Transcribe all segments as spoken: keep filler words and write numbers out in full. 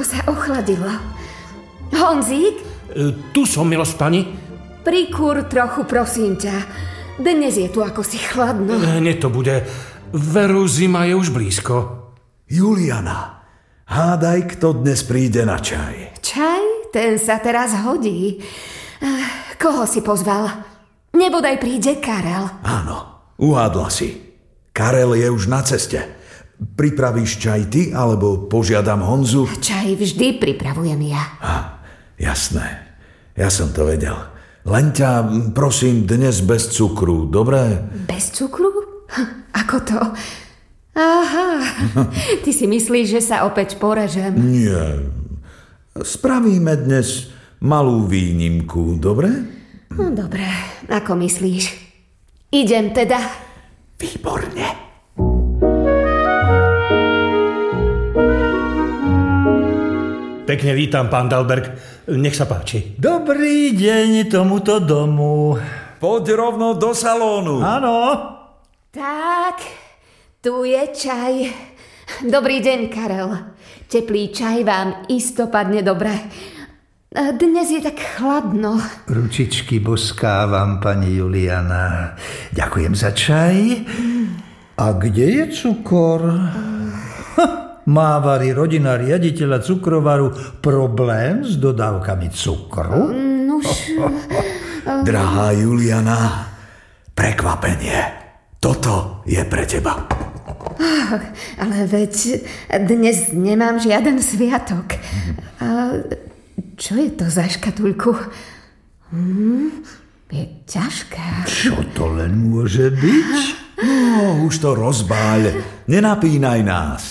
ako sa ochladilo. Honzík? E, tu som, milosť pani. Prikúr trochu, prosím ťa. Dnes je tu ako si chladno. Hneď to bude. Veru, zima je už blízko. Juliana, hádaj, kto dnes príde na čaj. Čaj? Ten sa teraz hodí. Koho si pozval? Nebodaj príde Karel. Áno, uhádla si. Karel je už na ceste. Pripravíš čaj ty, alebo požiadam Honzu? Čaj vždy pripravujem ja. Ha, jasné. Ja som to vedel. Len ťa, prosím, dnes bez cukru, dobre? Bez cukru? Ako to? Aha, ty si myslíš, že sa opäť porežem? Nie. Spravíme dnes malú výnimku, dobre? No, dobre, ako myslíš? Idem teda. Výborne. Pekne vítam, pán Dalberg. Nech sa páči. Dobrý deň tomuto domu. Poď rovno do salónu. Áno. Tak, tu je čaj. Dobrý deň, Karel. Teplý čaj vám isto padne dobre. Dnes je tak chladno. Ručičky boskávam, pani Juliana. Ďakujem za čaj. A kde je cukor? Má vari rodina riaditeľa cukrovaru problém s dodávkami cukru? Nuž... Drahá Juliana, prekvapenie. Toto je pre teba. Oh, ale veď dnes nemám žiaden sviatok. A čo je to za škatulku? Hm, je ťažká. Čo to len môže byť? No, už to rozbáľ. Nenapínaj nás.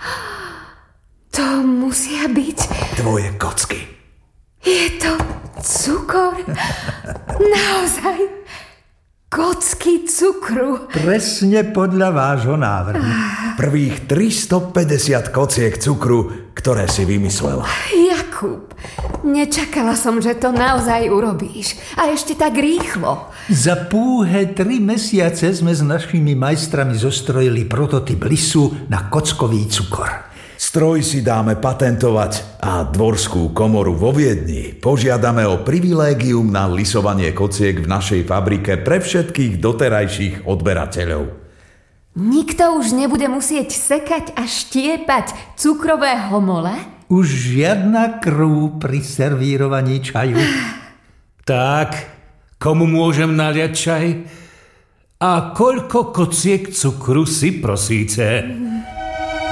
To musia byť... Tvoje kocky. Je to cukor? Naozaj? Kocky cukru? Presne podľa vášho návrhu. Prvých tristopäťdesiat kociek cukru, ktoré si vymyslela. Jakub, nečakala som, že to naozaj urobíš. A ešte tak rýchlo. Za púhe tri mesiace sme s našimi majstrami zostrojili prototyp lisu na kockový cukor. Stroj si dáme patentovať a dvorskú komoru vo Viedni požiadame o privilégium na lisovanie kociek v našej fabrike pre všetkých doterajších odberateľov. Nikto už nebude musieť sekať a štiepať cukrové homole? Už žiadna krv pri servírovaní čaju. Tak, komu môžem naliať čaj? A koľko kociek cukru si prosíte?